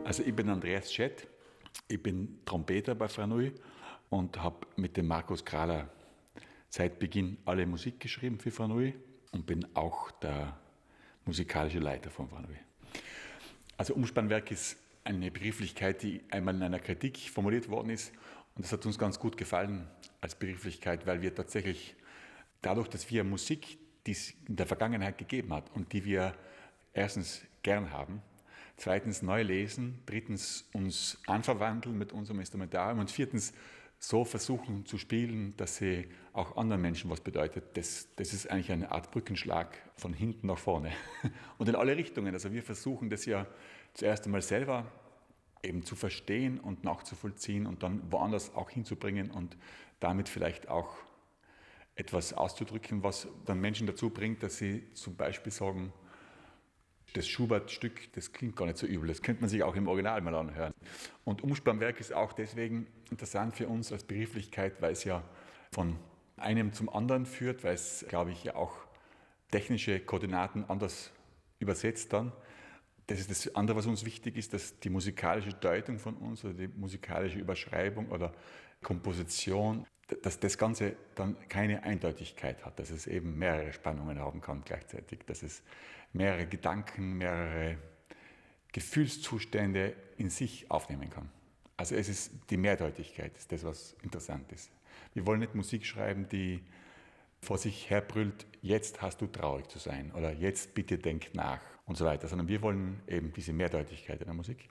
Also ich bin Andreas Schett, ich bin Trompeter bei Franui und habe mit dem Markus Krahler seit Beginn alle Musik geschrieben für Franui und bin auch der musikalische Leiter von Franui. Also Umspannwerk ist eine Begrifflichkeit, die einmal in einer Kritik formuliert worden ist und das hat uns ganz gut gefallen als Begrifflichkeit, weil wir tatsächlich dadurch, dass wir Musik, die es in der Vergangenheit gegeben hat und die wir erstens gern haben, zweitens neu lesen, drittens uns anverwandeln mit unserem Instrumentarium und viertens so versuchen zu spielen, dass sie auch anderen Menschen was bedeutet. Das ist eigentlich eine Art Brückenschlag von hinten nach vorne und in alle Richtungen. Also wir versuchen das ja zuerst einmal selber eben zu verstehen und nachzuvollziehen und dann woanders auch hinzubringen und damit vielleicht auch etwas auszudrücken, was dann Menschen dazu bringt, dass sie zum Beispiel sagen, das Schubert-Stück, das klingt gar nicht so übel, das könnte man sich auch im Original mal anhören. Und Umspannwerk ist auch deswegen interessant für uns als Begrifflichkeit, weil es ja von einem zum anderen führt, weil es, glaube ich, ja auch technische Koordinaten anders übersetzt dann. Das ist das andere, was uns wichtig ist, dass die musikalische Deutung von uns oder die musikalische Überschreibung oder Komposition, dass das Ganze dann keine Eindeutigkeit hat, dass es eben mehrere Spannungen haben kann gleichzeitig, dass es mehrere Gedanken, mehrere Gefühlszustände in sich aufnehmen kann. Also es ist die Mehrdeutigkeit, ist das, was interessant ist. Wir wollen nicht Musik schreiben, die vor sich herbrüllt, jetzt hast du traurig zu sein oder jetzt bitte denk nach und so weiter, sondern wir wollen eben diese Mehrdeutigkeit in der Musik.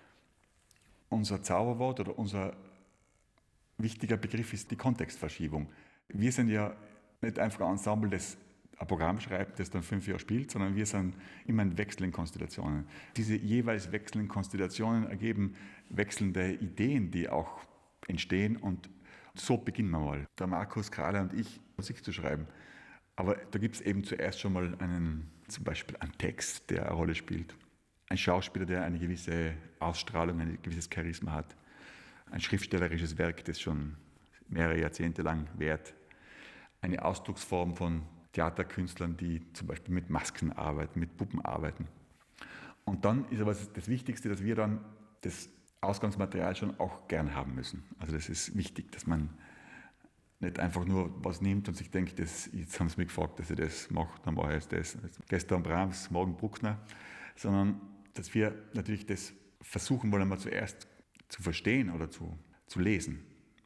Unser Zauberwort oder unser wichtiger Begriff ist die Kontextverschiebung. Wir sind ja nicht einfach ein Ensemble, das ein Programm schreibt, das dann 5 Jahre spielt, sondern wir sind immer in wechselnden Konstellationen. Diese jeweils wechselnden Konstellationen ergeben wechselnde Ideen, die auch entstehen und so beginnen wir mal. Der Markus Krahler und ich, Musik zu schreiben. Aber da gibt es eben zuerst schon mal zum Beispiel einen Text, der eine Rolle spielt. Ein Schauspieler, der eine gewisse Ausstrahlung, ein gewisses Charisma hat. Ein schriftstellerisches Werk, das schon mehrere Jahrzehnte lang währt. Eine Ausdrucksform von Theaterkünstlern, die zum Beispiel mit Masken arbeiten, mit Puppen arbeiten. Und dann ist aber das Wichtigste, dass wir dann das Ausgangsmaterial schon auch gern haben müssen. Also das ist wichtig, dass man nicht einfach nur was nimmt und sich denkt, jetzt haben sie mich gefragt, dass ich das mache, dann mache ich das. Gestern Brahms, morgen Bruckner. Sondern dass wir natürlich das versuchen wollen, mal zuerst zu verstehen oder zu lesen,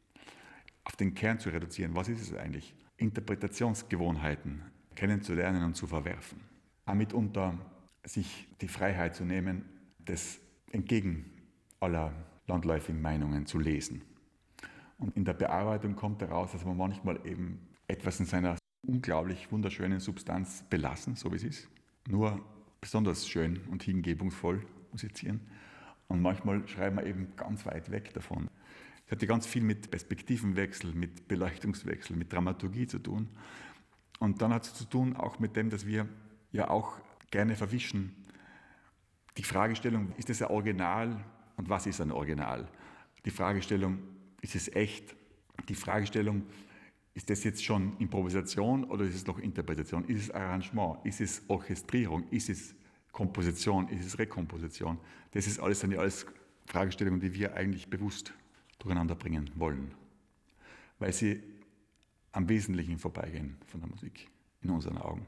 auf den Kern zu reduzieren. Was ist es eigentlich? Interpretationsgewohnheiten kennenzulernen und zu verwerfen. Auch mitunter sich die Freiheit zu nehmen, das entgegen aller landläufigen Meinungen zu lesen. Und in der Bearbeitung kommt heraus, dass man manchmal eben etwas in seiner unglaublich wunderschönen Substanz belassen, so wie es ist, nur besonders schön und hingebungsvoll musizieren. Und manchmal schreiben wir eben ganz weit weg davon. Das hat ja ganz viel mit Perspektivenwechsel, mit Beleuchtungswechsel, mit Dramaturgie zu tun. Und dann hat es zu tun auch mit dem, dass wir ja auch gerne verwischen die Fragestellung, ist das ein Original und was ist ein Original? Die Fragestellung, ist es echt? Die Fragestellung, ist das jetzt schon Improvisation oder ist es noch Interpretation? Ist es Arrangement? Ist es Orchestrierung? Ist es Komposition? Ist es Rekomposition? Das ist alles, sind ja alles Fragestellungen, die wir eigentlich bewusst durcheinander bringen wollen, weil sie am Wesentlichen vorbeigehen von der Musik, in unseren Augen.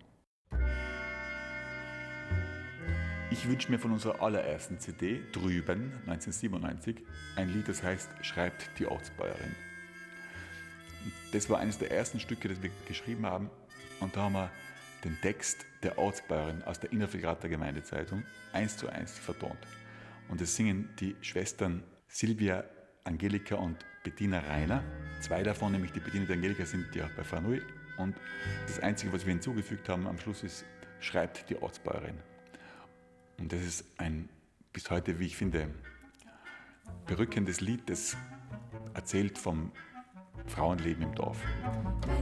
Ich wünsche mir von unserer allerersten CD, Drüben, 1997, ein Lied, das heißt Schreibt die Ortsbäuerin. Das war eines der ersten Stücke, das wir geschrieben haben und da haben wir den Text der Ortsbäuerin aus der Innervillgrater Gemeindezeitung 1:1 vertont. Und das singen die Schwestern Silvia Angelika und Bettina Rainer. 2 davon, nämlich die Bettina und die Angelika, sind ja bei Franui. Und das Einzige, was wir hinzugefügt haben am Schluss ist, schreibt die Ortsbäuerin. Und das ist ein bis heute, wie ich finde, berückendes Lied, das erzählt vom Frauenleben im Dorf.